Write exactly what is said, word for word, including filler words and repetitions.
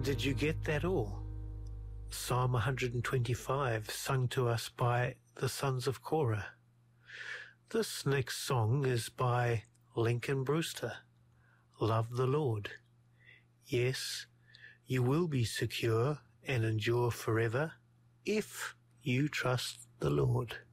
Did you get that all? Psalm one hundred twenty-five, sung to us by the sons of Korah. This next song is by Lincoln Brewster. Love the Lord. Yes, you will be secure and endure forever if you trust the Lord.